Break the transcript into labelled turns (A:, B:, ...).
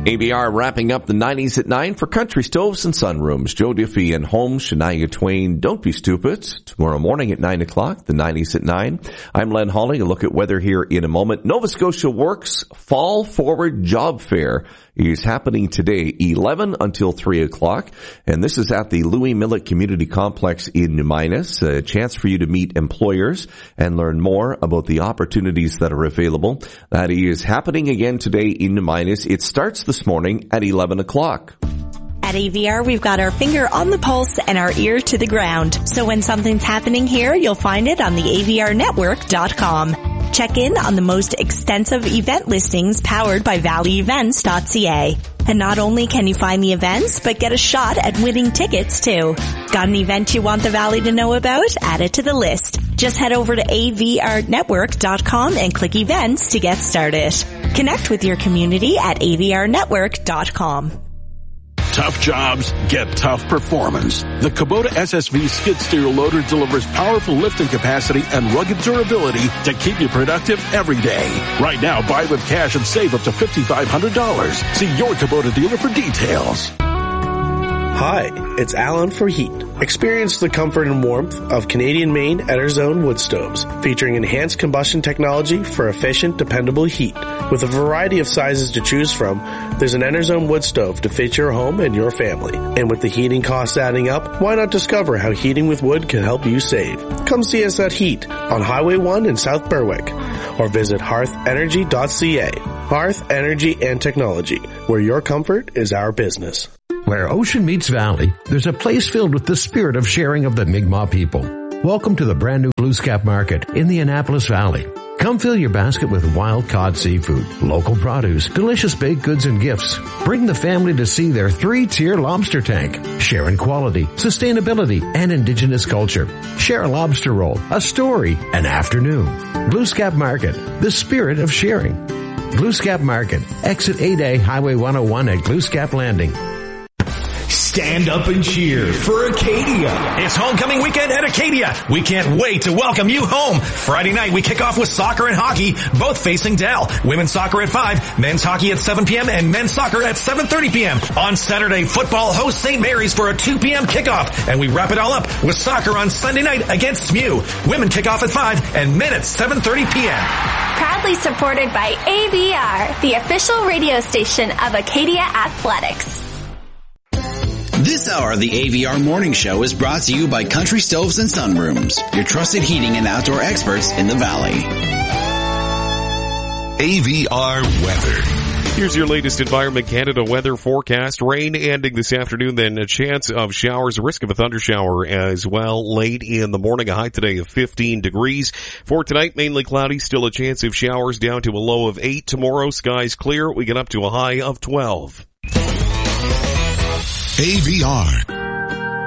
A: AVR wrapping up the 90s at 9 for Country Stoves and Sunrooms. Joe Diffie and Holmes, Shania Twain, Don't Be Stupid. Tomorrow morning at 9 o'clock, the 90s at 9. I'm Len Hawley. A look at weather here in a moment. Nova Scotia Works Fall Forward Job Fair is happening today, 11 until 3 o'clock. And this is at the Louis Millet Community Complex in Numinus. A chance for you to meet employers and learn more about the opportunities that are available. That is happening again today in Numinus. It starts this morning at 11 o'clock.
B: At AVR, we've got our finger on the pulse and our ear to the ground. So when something's happening here, you'll find it on the avrnetwork.com. Check in on the most extensive event listings powered by valleyevents.ca. And not only can you find the events, but get a shot at winning tickets too. Got an event you want the Valley to know about? Add it to the list. Just head over to avrnetwork.com and click events to get started. Connect with your community at avrnetwork.com.
C: Tough jobs get tough performance. The Kubota SSV skid steer loader delivers powerful lifting capacity and rugged durability to keep you productive every day. Right now, buy with cash and save up to $5,500. See your Kubota dealer for details.
D: Hi, it's Alan for Heat. Experience the comfort and warmth of Canadian-made Ederzone wood stoves, featuring enhanced combustion technology for efficient, dependable heat. With a variety of sizes to choose from, there's an Ederzone wood stove to fit your home and your family. And with the heating costs adding up, why not discover how heating with wood can help you save? Come see us at Heat on Highway 1 in South Berwick, or visit hearthenergy.ca. Hearth, Energy, and Technology, where your comfort is our business.
E: Where ocean meets valley, there's a place filled with the spirit of sharing of the Mi'kmaq people. Welcome to the brand new Bluescap Market in the Annapolis Valley. Come fill your basket with wild-caught seafood, local produce, delicious baked goods and gifts. Bring the family to see their 3-tier lobster tank. Share in quality, sustainability, and indigenous culture. Share a lobster roll, a story, an afternoon. Bluescap Market, the spirit of sharing. Bluescap Market, exit 8A, Highway 101 at Bluescap Landing.
F: Stand up and cheer for Acadia. It's homecoming weekend at Acadia. We can't wait to welcome you home. Friday night, we kick off with soccer and hockey, both facing Dell. Women's soccer at 5, men's hockey at 7 p.m., and men's soccer at 7:30 p.m. On Saturday, football hosts St. Mary's for a 2 p.m. kickoff, and we wrap it all up with soccer on Sunday night against SMU. Women kick off at 5 and men at 7:30 p.m.
G: Proudly supported by AVR, the official radio station of Acadia Athletics.
H: This hour of the AVR Morning Show is brought to you by Country Stoves and Sunrooms, your trusted heating and outdoor experts in the Valley.
I: AVR weather.
J: Here's your latest Environment Canada weather forecast. Rain ending this afternoon, then a chance of showers, a risk of a thundershower as well late in the morning. A high today of 15 degrees. For tonight, mainly cloudy, still a chance of showers down to a low of 8. Tomorrow, skies clear. We get up to a high of 12.
I: AVR.